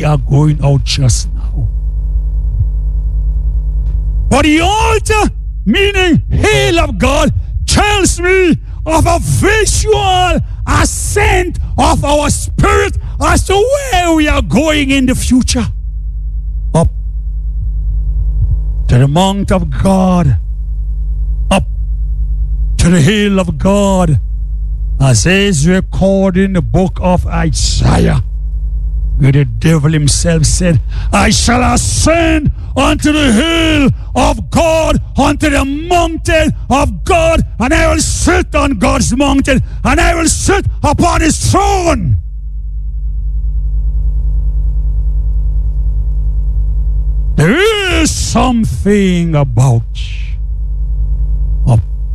are going out just now. But the altar, meaning hill of God, tells me of a visual ascent of our spirit as to where we are going in the future. Up to the mount of God, up to the hill of God, as is recorded in the book of Isaiah, where the devil himself said, I shall ascend unto the hill of God, unto the mountain of God, and I will sit on God's mountain, and I will sit upon his throne. There is something about up.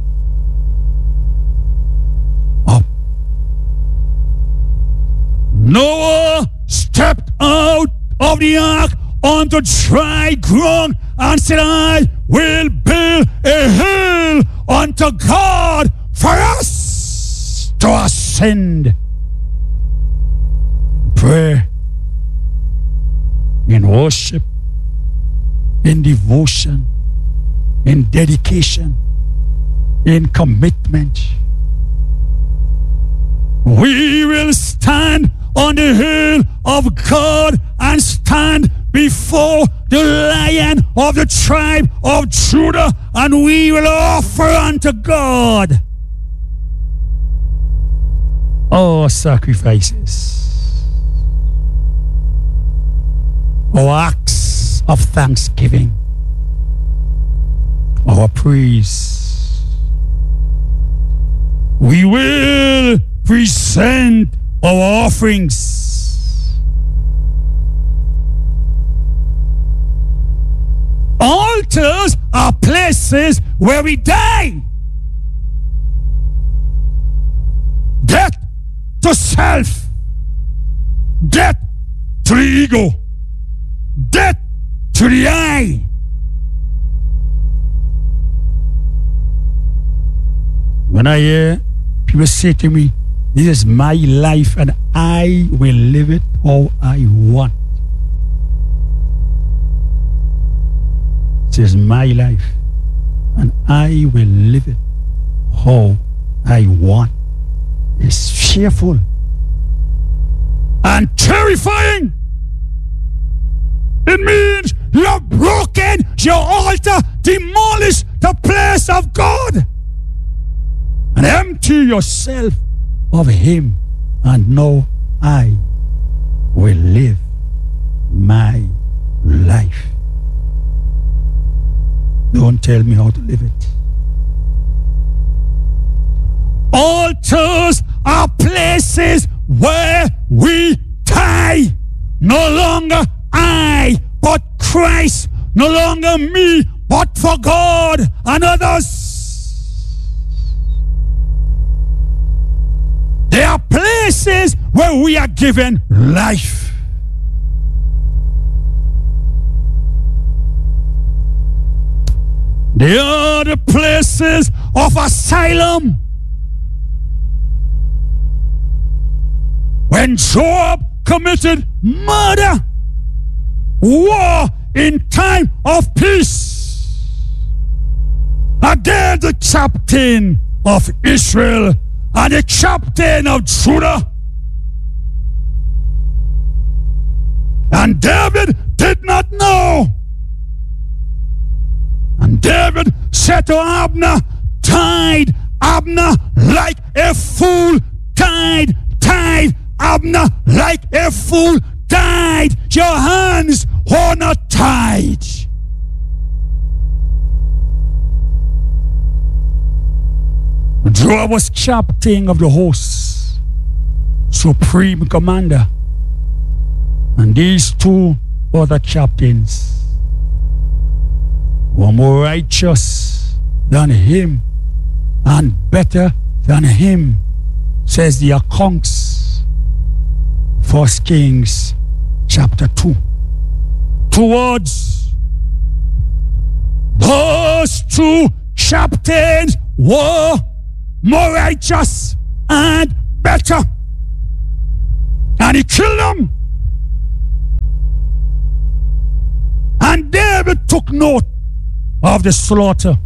Noah stepped out of the ark onto dry ground and said, I will build a hill unto God for us to ascend. In prayer, in worship, in devotion, in dedication, in commitment. We will stand on the hill of God and stand before the Lion of the tribe of Judah, and we will offer unto God our sacrifices, our acts of thanksgiving, our praise. We will present our offerings. Altars are places where we die. Death to self, death to the ego, death to the I. When I hear people say to me, this is my life and I will live it how I want. This is my life and I will live it how I want. It's fearful and terrifying. It means you have broken your altar, demolished the place of God, and empty yourself of him, and now I will live my life. Don't tell me how to live it. Altars are places where we die. No longer I, but Christ. No longer me, but for God and others. There are places where we are given life. They are the places of asylum. When Job committed murder, war in time of peace, against the captain of Israel and the captain of Judah. And David did not know. And David said to Abner, died Abner like a fool, died Abner like a fool, died. Your hands were not tied. Joab was captain of the host, supreme commander. And these two other captains were more righteous than him and better than him, says the accounts. 1 Kings chapter 2. Towards those two captains were more righteous and better. And he killed them. David took note of the slaughter.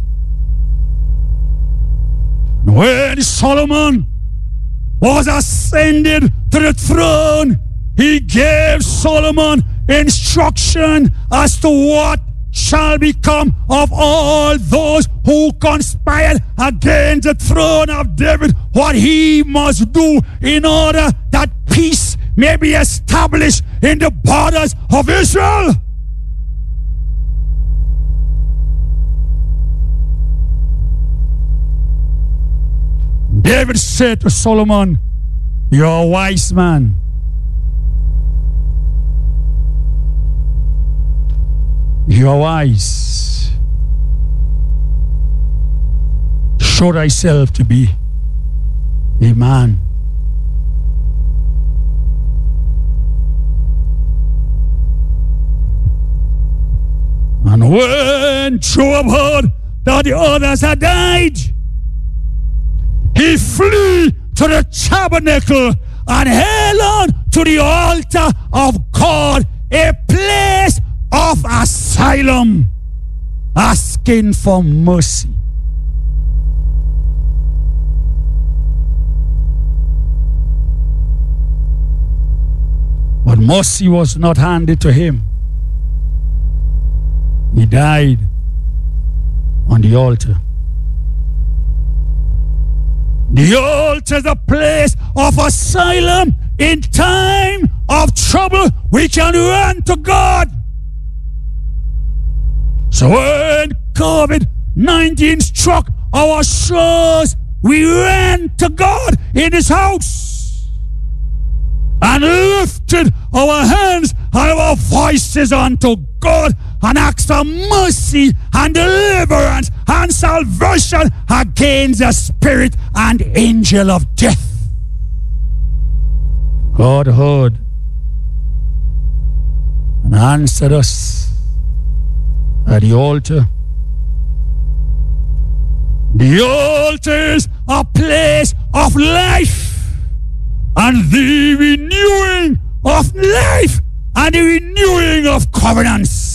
When Solomon was ascended to the throne, he gave Solomon instruction as to what shall become of all those who conspired against the throne of David, what he must do in order that peace may be established in the borders of Israel. David said to Solomon, "You're a wise man. You are wise. Show thyself to be a man." And when Joab heard that the others had died, he flew to the tabernacle and held on to the altar of God, a place of asylum, asking for mercy. But mercy was not handed to him. He died on the altar. The altar is a place of asylum. In time of trouble, we can run to God. So when COVID-19 struck our shores, we ran to God in His house and lifted our hands and our voices unto God and asked for mercy and deliverance and salvation against the spirit and angel of death. God heard and answered us at the altar. The altar is a place of life and the renewing of life and the renewing of covenants.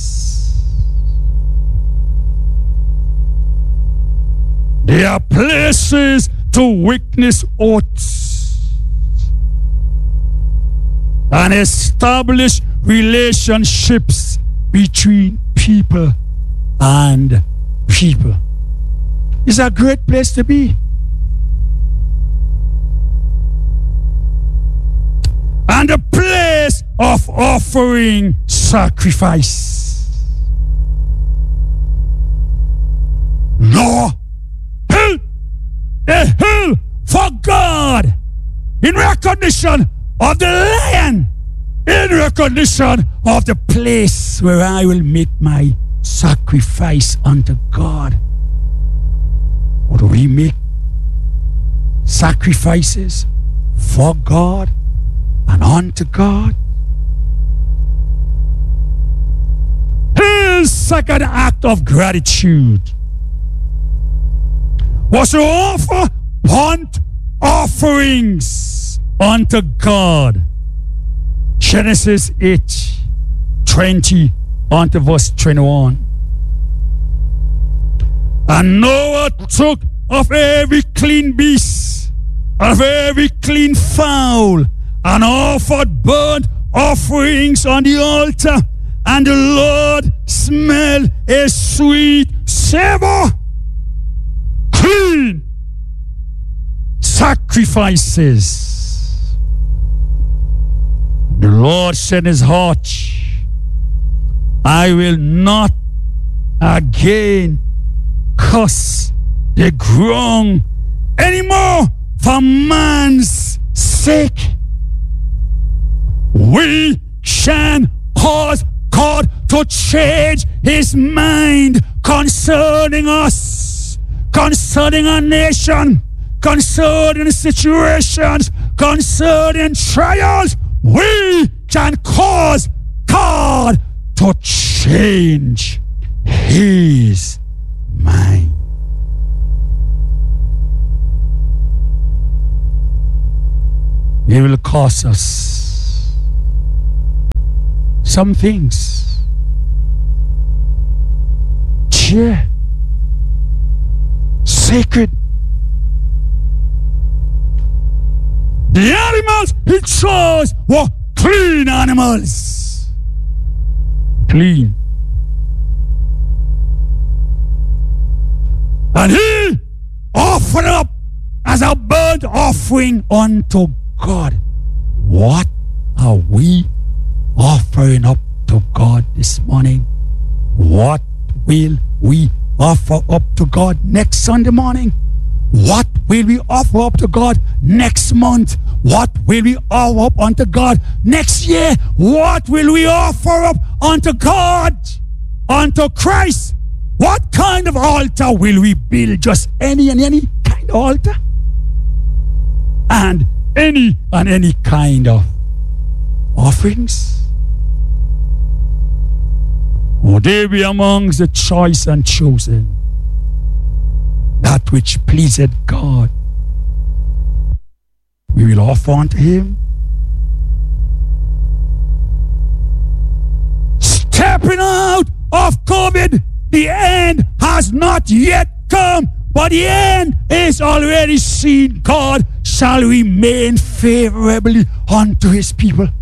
They are places to witness oaths and establish relationships between people and people. It's a great place to be. And a place of offering sacrifice. Noah built a hill for God in recognition of the lion, in recognition of the place where I will make my sacrifice unto God. Or do we make sacrifices for God and unto God? His second act of gratitude was to offer burnt offerings unto God. Genesis 8:20 unto verse 21. And Noah took of every clean beast, of every clean fowl, and offered burnt offerings on the altar. And the Lord smelled a sweet savor. Clean sacrifices. The Lord said in his heart, I will not again curse the ground anymore for man's sake. We can cause God to change his mind concerning us, concerning our nation, concerning situations, concerning trials. We can cause God to change his mind. It will cost us some things. Yeah. Sacred. The animals he chose were clean animals. Clean. And he offered up as a burnt offering unto God. What are we offering up to God this morning? What will we offer up to God next Sunday morning? What will we offer up to God next month? What will we offer up unto God next year? What will we offer up unto God, unto Christ? What kind of altar will we build? Just any kind of altar? And any kind of offerings? Will they be amongst the choice and chosen? That which pleased God, we will offer unto him. Stepping out of COVID, the end has not yet come, but the end is already seen. God shall remain favorably unto his people.